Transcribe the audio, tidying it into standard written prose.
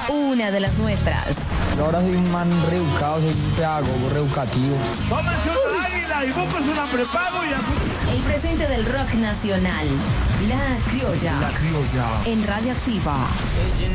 una de las nuestras. Yo ahora soy un man reeducado, soy un pedagogo reeducativo. Tómense una águila y búsquense una prepago y El presente del rock nacional. La Criolla. La Criolla. En Radioactiva.